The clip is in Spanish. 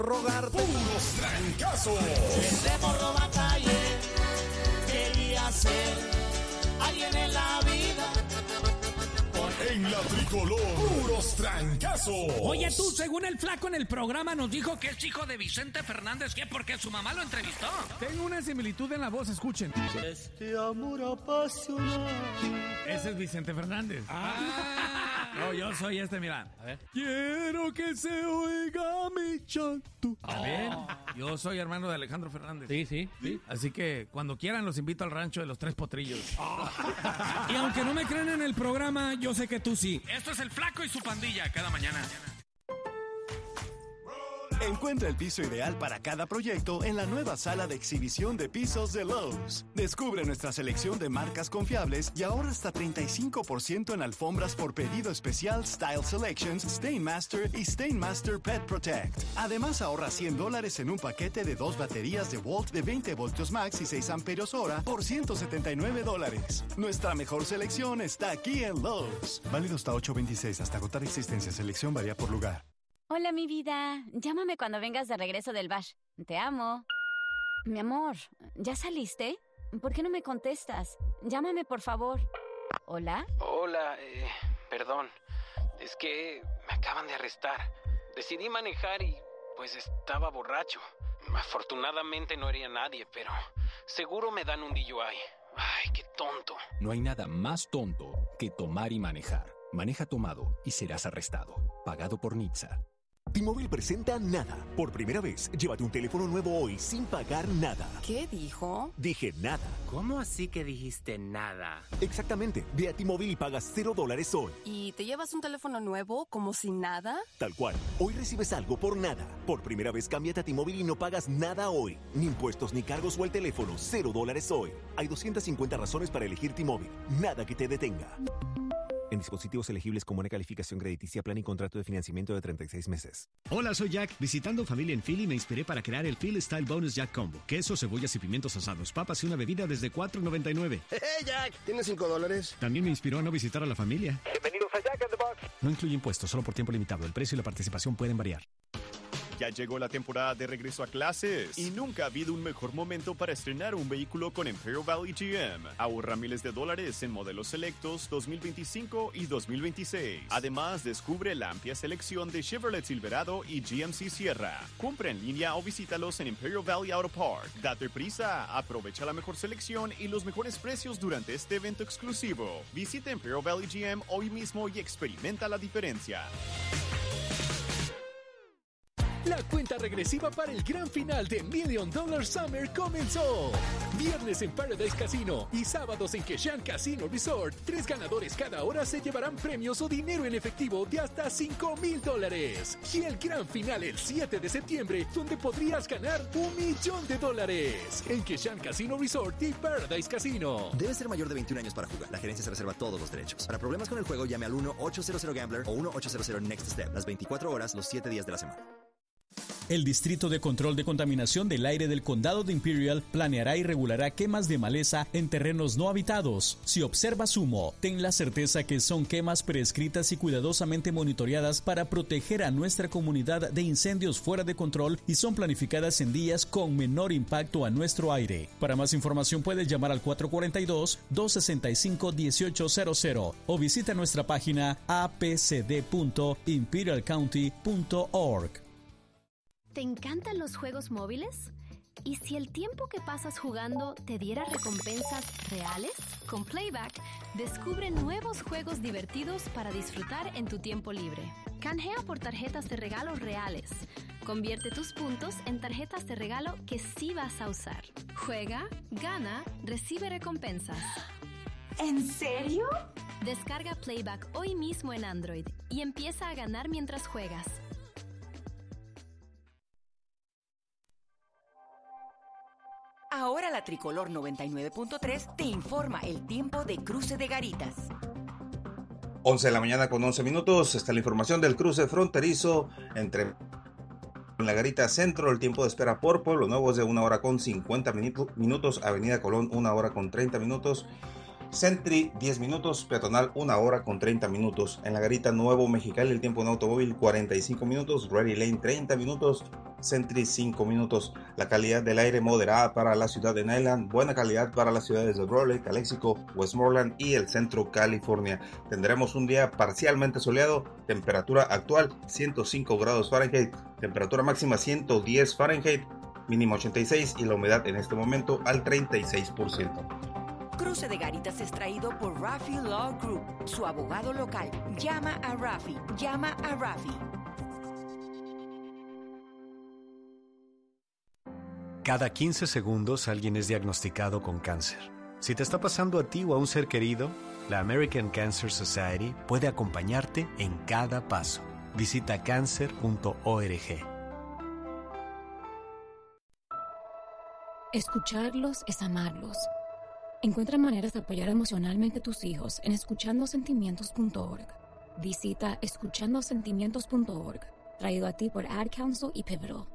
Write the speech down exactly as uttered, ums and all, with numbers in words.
Rogarte. Puros trancazos. Ese morro batallé, quería ser alguien en la vida. En la tricolor, puros trancazos. Oye, tú, según el flaco en el programa nos dijo que es hijo de Vicente Fernández, ¿qué? Porque su mamá lo entrevistó. Tengo una similitud en la voz, escuchen. Este amor apasionado. Ese es Vicente Fernández. Ah. No, yo soy este, mira. A ver. Quiero que se oiga mi chanto. Oh. ¿Está bien? Yo soy hermano de Alejandro Fernández. Sí, sí, sí. Así que cuando quieran los invito al rancho de los Tres Potrillos. Y aunque no me crean en el programa, yo sé que tú sí. Esto es el flaco y su pandilla cada mañana. Encuentra el piso ideal para cada proyecto en la nueva sala de exhibición de pisos de Lowe's. Descubre nuestra selección de marcas confiables y ahorra hasta treinta y cinco por ciento en alfombras por pedido especial Style Selections, Stainmaster y Stainmaster Pet Protect. Además, ahorra cien dólares en un paquete de dos baterías de Volt de veinte voltios max y seis amperios hora por ciento setenta y nueve dólares. Nuestra mejor selección está aquí en Lowe's. Válido hasta ocho veintiséis, hasta agotar existencia. Selección varía por lugar. Hola, mi vida. Llámame cuando vengas de regreso del bash. Te amo. Mi amor, ¿ya saliste? ¿Por qué no me contestas? Llámame, por favor. ¿Hola? Hola, eh, perdón. Es que me acaban de arrestar. Decidí manejar y pues estaba borracho. Afortunadamente no hería a nadie, pero seguro me dan un D U I. Ay, qué tonto. No hay nada más tonto que tomar y manejar. Maneja tomado y serás arrestado. Pagado por N H T S A. T-Mobile presenta Nada. Por primera vez, llévate un teléfono nuevo hoy sin pagar nada. ¿Qué dijo? Dije nada. ¿Cómo así que dijiste nada? Exactamente. Ve a T-Mobile y pagas cero dólares hoy. ¿Y te llevas un teléfono nuevo como si nada? Tal cual. Hoy recibes algo por nada. Por primera vez, cámbiate a T-Mobile y no pagas nada hoy. Ni impuestos, ni cargos o el teléfono. Cero dólares hoy. Hay doscientas cincuenta razones para elegir T-Mobile. Nada que te detenga. En dispositivos elegibles con buena calificación crediticia, plan y contrato de financiamiento de treinta y seis meses. Hola, soy Jack. Visitando familia en Philly me inspiré para crear el Philly Style Bonus Jack Combo. Queso, cebollas y pimientos asados, papas y una bebida desde cuatro noventa y nueve. ¡Hey, Jack! ¿Tienes cinco dólares? También me inspiró a no visitar a la familia. Bienvenidos a Jack in the Box. No incluye impuestos, solo por tiempo limitado. El precio y la participación pueden variar. Ya llegó la temporada de regreso a clases y nunca ha habido un mejor momento para estrenar un vehículo con Imperial Valley G M. Ahorra miles de dólares en modelos selectos dos mil veinticinco y dos mil veintiséis. Además, descubre la amplia selección de Chevrolet Silverado y G M C Sierra. Compra en línea o visítalos en Imperial Valley Auto Park. Date prisa, aprovecha la mejor selección y los mejores precios durante este evento exclusivo. Visita Imperial Valley G M hoy mismo y experimenta la diferencia. La cuenta regresiva para el gran final de Million Dollar Summer comenzó. Viernes en Paradise Casino y sábados en Keshan Casino Resort. Tres ganadores cada hora se llevarán premios o dinero en efectivo de hasta cinco mil dólares. Y el gran final el siete de septiembre, donde podrías ganar un millón de dólares. En Keshan Casino Resort y Paradise Casino. Debe ser mayor de veintiún años para jugar. La gerencia se reserva todos los derechos. Para problemas con el juego, llame al uno ocho cero cero Gambler o uno ocho cero cero Next Step. Las veinticuatro horas, los siete días de la semana. El Distrito de Control de Contaminación del Aire del Condado de Imperial planeará y regulará quemas de maleza en terrenos no habitados. Si observas humo, ten la certeza que son quemas prescritas y cuidadosamente monitoreadas para proteger a nuestra comunidad de incendios fuera de control y son planificadas en días con menor impacto a nuestro aire. Para más información puedes llamar al cuatro cuatro dos, dos seis cinco, uno ocho cero cero o visita nuestra página a p c d punto imperial county punto org. ¿Te encantan los juegos móviles? ¿Y si el tiempo que pasas jugando te diera recompensas reales? Con Playback, descubre nuevos juegos divertidos para disfrutar en tu tiempo libre. Canjea por tarjetas de regalo reales. Convierte tus puntos en tarjetas de regalo que sí vas a usar. Juega, gana, recibe recompensas. ¿En serio? Descarga Playback hoy mismo en Android y empieza a ganar mientras juegas. Ahora la Tricolor noventa y nueve punto tres te informa el tiempo de cruce de garitas. once de la mañana con once minutos. Está la información del cruce fronterizo entre en la Garita Centro. El tiempo de espera por Pueblo Nuevo es de una hora con cincuenta minutos. Avenida Colón una hora con treinta minutos. Sentry diez minutos. Peatonal una hora con treinta minutos. En la Garita Nuevo Mexicali el tiempo en automóvil cuarenta y cinco minutos. Ready Lane treinta minutos. Sentry cinco minutos. La calidad del aire moderada para la ciudad de Neyland, buena calidad para las ciudades de Raleigh, Calexico, Westmoreland y el centro California. Tendremos un día parcialmente soleado, temperatura actual ciento cinco grados Fahrenheit, temperatura máxima ciento diez Fahrenheit, mínimo ochenta y seis y la humedad en este momento al treinta y seis por ciento. Cruce de Garitas es traído por Rafi Law Group, su abogado local. Llama a Rafi, llama a Rafi. Cada quince segundos alguien es diagnosticado con cáncer. Si te está pasando a ti o a un ser querido, la American Cancer Society puede acompañarte en cada paso. Visita cancer punto org. Escucharlos es amarlos. Encuentra maneras de apoyar emocionalmente a tus hijos en escuchando sentimientos punto org. Visita escuchando sentimientos punto org, traído a ti por Ad Council y Pivotal.